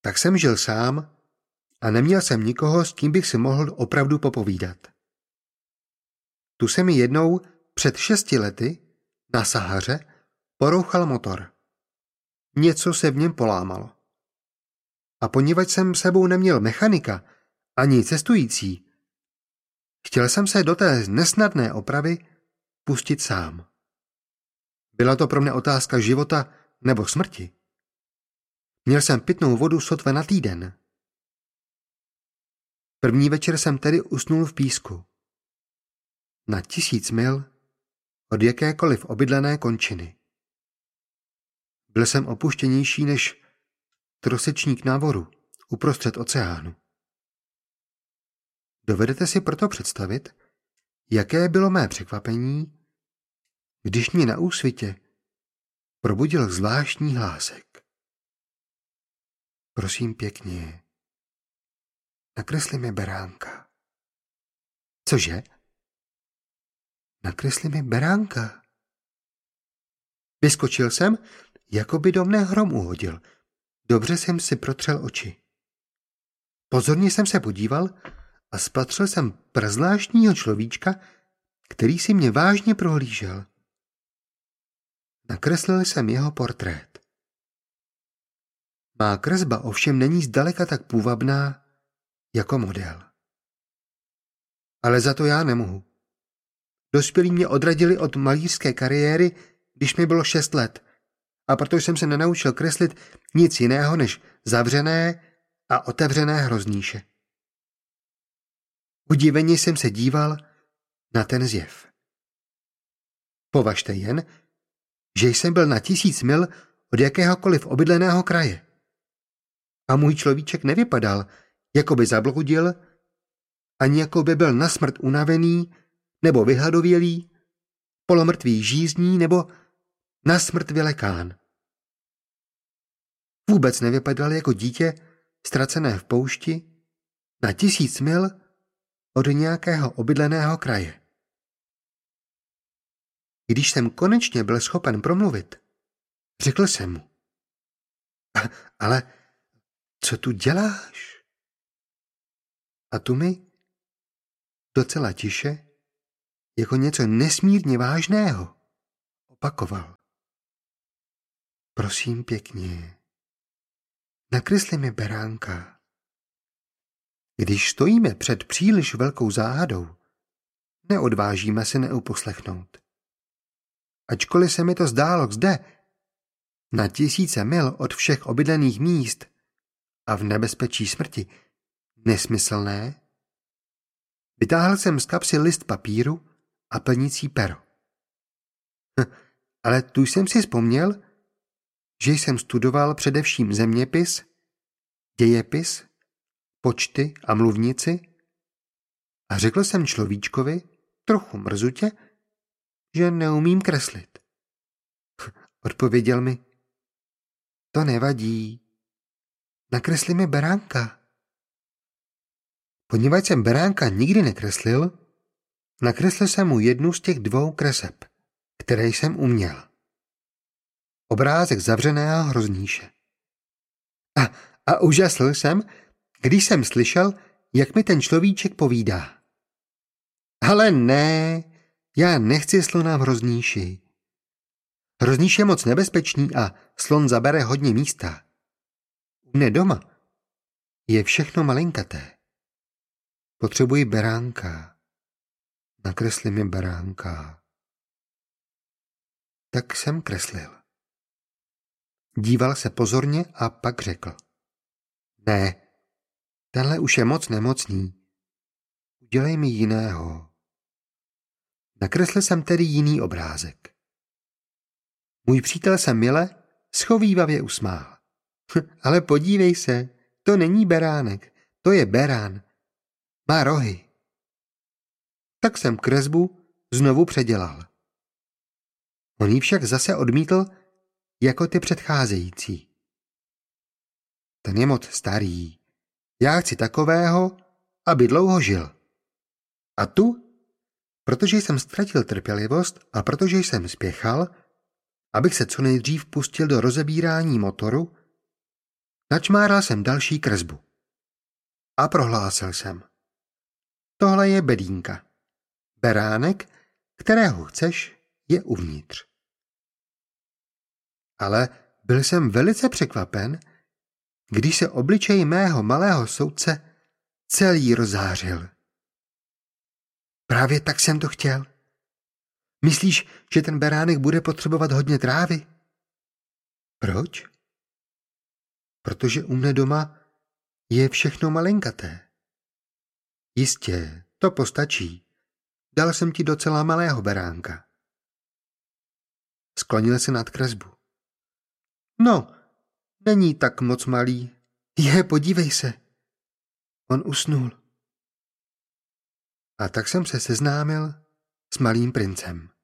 Tak jsem žil sám a neměl jsem nikoho, s kým bych si mohl opravdu popovídat. Tu se mi jednou před 6 lety na Sahaře porouchal motor. Něco se v něm polámalo. A poněvadž jsem sebou neměl mechanika ani cestující, chtěl jsem se do té nesnadné opravy pustit sám. Byla to pro mě otázka života nebo smrti. Měl jsem pitnou vodu sotva na týden. První večer jsem tedy usnul v písku. Na 1000 mil od jakékoliv obydlené končiny. Byl jsem opuštěnější než trosečník na voru uprostřed oceánu. Dovedete si proto představit, jaké bylo mé překvapení, když mě na úsvitě probudil zvláštní hlásek. Prosím pěkně, nakresli mi beránka. Cože? Nakresli mi beránka. Vyskočil jsem, jako by do mne hrom uhodil. Dobře jsem si protřel oči. Pozorně jsem se podíval a spatřil jsem prazvláštního človíčka, který si mě vážně prohlížel. Nakreslil jsem jeho portrét. Má kresba ovšem není zdaleka tak půvabná jako model. Ale za to já nemohu. Dospělí mě odradili od malířské kariéry, když mi bylo 6 let, a proto jsem se nenaučil kreslit nic jiného než zavřené a otevřené hroznýše. Udiveně jsem se díval na ten zjev. Považte jen, že jsem byl na 1000 mil od jakéhokoliv obydleného kraje. A můj človíček nevypadal, jako by zabloudil, ani jako by byl na smrt unavený, nebo vyhladovělý, polomrtvý žízní, nebo na smrt vylekán. Vůbec nevypadal jako dítě ztracené v poušti na 1000 mil od nějakého obydleného kraje. Když jsem konečně byl schopen promluvit, řekl jsem mu: Ale co tu děláš? A tu mi docela tiše, jako něco nesmírně vážného, opakoval: Prosím pěkně, nakresli mi beránka. Když stojíme před příliš velkou záhadou, neodvážíme se neuposlechnout. Ačkoliv se mi to zdálo zde, na 1000 mil od všech obydlených míst a v nebezpečí smrti, nesmyslné, vytáhl jsem z kapsy list papíru a plnicí pero. Ale tu jsem si vzpomněl, že jsem studoval především zeměpis, dějepis, počty a mluvnici a řekl jsem človíčkovi, trochu mrzutě, že neumím kreslit. Odpověděl mi: To nevadí, nakresli mi beránka. Poněvadž jsem beránka nikdy nekreslil, nakreslil jsem mu jednu z těch 2 kreseb, které jsem uměl. Obrázek zavřeného hroznýše. A úžasl jsem, když jsem slyšel, jak mi ten človíček povídá: Ale ne, já nechci slona v hroznýši. Hroznýš je moc nebezpečný a slon zabere hodně místa. U mne doma je všechno malinkaté. Potřebuji beránka. Nakresli mi beránka. Tak jsem kreslil. Díval se pozorně a pak řekl: Ne, tenhle už je moc nemocný. Udělej mi jiného. Nakreslil jsem tedy jiný obrázek. Můj přítel se mile, schovívavě usmál. Ale podívej se, to není beránek, to je berán. Má rohy. Tak jsem kresbu znovu předělal. On ji však zase odmítl jako ty předcházející. Ten je moc starý. Já chci takového, aby dlouho žil. A tu, protože jsem ztratil trpělivost a protože jsem spěchal, abych se co nejdřív pustil do rozebírání motoru, Načmáral jsem další kresbu. A prohlásil jsem. Tohle je bedínka. Beránek, kterého chceš, je uvnitř. Ale byl jsem velice překvapen, když se obličej mého malého soudce celý rozářil. Právě tak jsem to chtěl. Myslíš, že ten beránek bude potřebovat hodně trávy? Proč? Protože u mne doma je všechno malinkaté. Jistě, to postačí. Dal jsem ti docela malého beránka. Sklonil se nad kresbu. No, není tak moc malý. Podívej se. On usnul. A tak jsem se seznámil s malým princem.